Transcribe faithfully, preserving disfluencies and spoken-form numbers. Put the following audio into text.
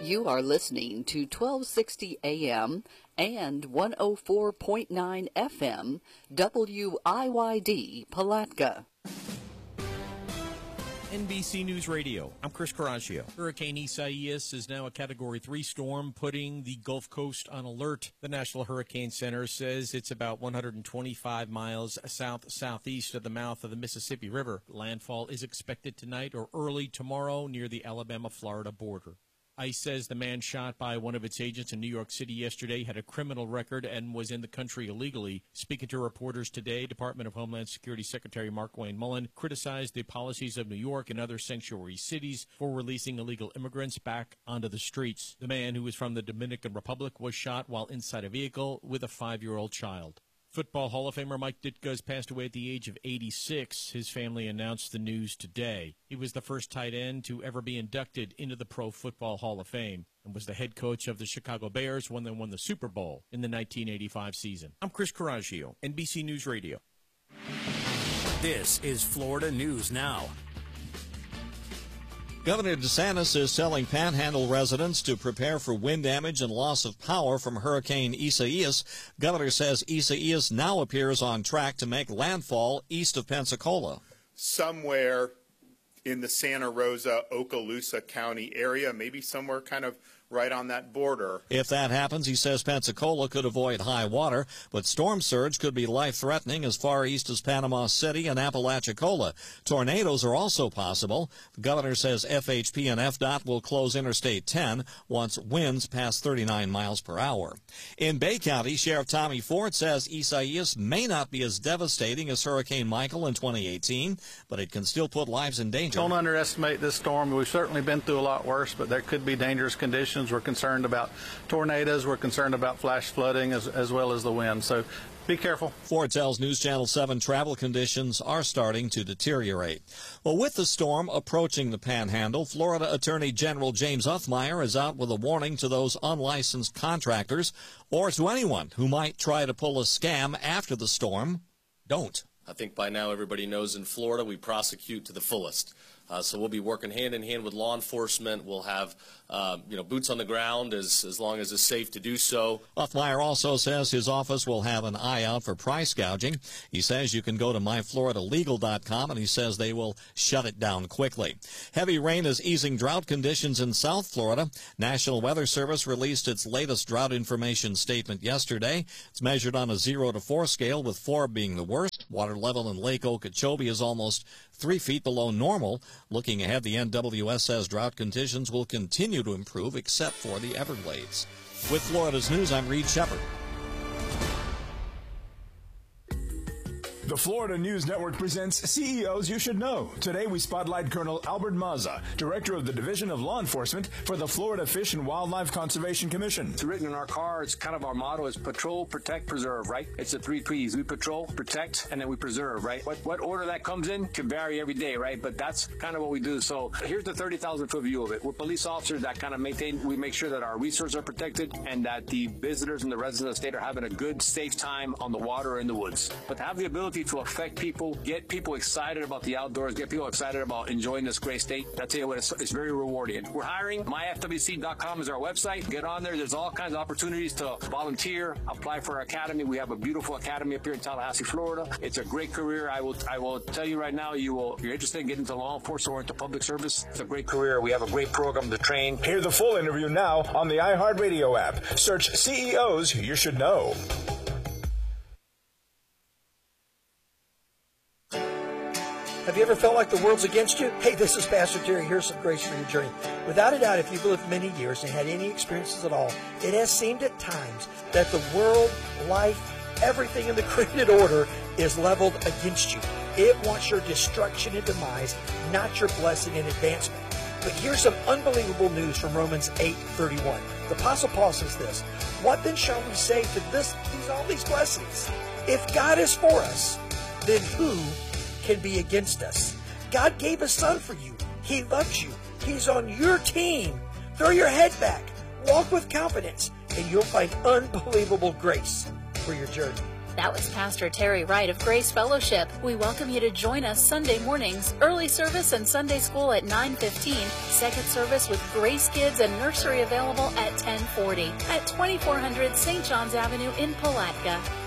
You are listening to twelve sixty A M and one oh four point nine F M W I Y D Palatka. N B C News Radio, I'm Chris Coraggio. Hurricane Isaias is now a Category three storm, putting the Gulf Coast on alert. The National Hurricane Center says it's about one hundred twenty-five miles south-southeast of the mouth of the Mississippi River. Landfall is expected tonight or early tomorrow near the Alabama-Florida border. ICE says the man shot by one of its agents in New York City yesterday had a criminal record and was in the country illegally. Speaking to reporters today, Department of Homeland Security Secretary Mark Wayne Mullen criticized the policies of New York and other sanctuary cities for releasing illegal immigrants back onto the streets. The man, who was from the Dominican Republic, was shot while inside a vehicle with a five-year-old child. Football Hall of Famer Mike Ditka has passed away at the age of eighty-six. His family announced the news today. He was the first tight end to ever be inducted into the Pro Football Hall of Fame and was the head coach of the Chicago Bears when they won the Super Bowl in the nineteen eighty-five season. I'm Chris Coraggio, N B C News Radio. This is Florida News Now. Governor DeSantis is telling Panhandle residents to prepare for wind damage and loss of power from Hurricane Isaias. Governor says Isaias now appears on track to make landfall east of Pensacola. Somewhere in the Santa Rosa, Okaloosa County area, maybe somewhere kind of right on that border. If that happens, he says Pensacola could avoid high water, but storm surge could be life-threatening as far east as Panama City and Apalachicola. Tornadoes are also possible. The governor says F H P and F D O T will close Interstate ten once winds pass thirty-nine miles per hour. In Bay County, Sheriff Tommy Ford says Isaias may not be as devastating as Hurricane Michael in twenty eighteen, but it can still put lives in danger. Don't underestimate this storm. We've certainly been through a lot worse, but there could be dangerous conditions. We're concerned about tornadoes. We're concerned about flash flooding as, as well as the wind. So be careful. Ford tells News Channel seven travel conditions are starting to deteriorate. Well, with the storm approaching the Panhandle, Florida Attorney General James Uthmeier is out with a warning to those unlicensed contractors or to anyone who might try to pull a scam after the storm. Don't. I think by now everybody knows in Florida we prosecute to the fullest. Uh, so we'll be working hand in hand with law enforcement. We'll have, uh, you know, boots on the ground as, as long as it's safe to do so. Uthmeier also says his office will have an eye out for price gouging. He says you can go to my florida legal dot com, and he says they will shut it down quickly. Heavy rain is easing drought conditions in South Florida. National Weather Service released its latest drought information statement yesterday. It's measured on a zero to four scale, with four being the worst. Water level in Lake Okeechobee is almost three feet below normal. Looking ahead, the N W S says drought conditions will continue to improve except for the Everglades. With Florida's News, I'm Reed Shepard. The Florida News Network presents C E Os You Should Know. Today we spotlight Colonel Albert Mazza, Director of the Division of Law Enforcement for the Florida Fish and Wildlife Conservation Commission. It's written in our car. It's kind of our motto is patrol, protect, preserve, right? It's the three P's. We patrol, protect, and then we preserve, right? What, what order that comes in can vary every day, right? But that's kind of what we do. So here's the thirty thousand foot view of it. We're police officers that kind of maintain, we make sure that our resources are protected and that the visitors and the residents of the state are having a good, safe time on the water or in the woods. But to have the ability to affect people, get people excited about the outdoors, get people excited about enjoying this great state, I tell you what, it's, it's very rewarding. We're hiring. my f w c dot com is our website. Get on there. There's all kinds of opportunities to volunteer, apply for our academy. We have a beautiful academy up here in Tallahassee, Florida. It's a great career. I will I will tell you right now, you will, if you're interested in getting into law enforcement or into public service, it's a great career. We have a great program to train. Hear the full interview now on the iHeartRadio app. Search C E Os You Should Know. Have you ever felt like the world's against you? Hey, this is Pastor Terry. Here's some grace for your journey. Without a doubt, if you've lived many years and had any experiences at all, it has seemed at times that the world, life, everything in the created order is leveled against you. It wants your destruction and demise, not your blessing and advancement. But here's some unbelievable news from Romans eight thirty-one. The Apostle Paul says this, "What then shall we say to this, these all these blessings? If God is for us, then who can be against us? God gave His Son for you. He loves you. He's on your team. Throw your head back. Walk with confidence, and you'll find unbelievable grace for your journey." That was Pastor Terry Wright of Grace Fellowship. We welcome you to join us Sunday mornings, early service and Sunday school at nine fifteen, second service with Grace Kids and nursery available at ten forty at twenty-four hundred Saint John's Avenue in Palatka.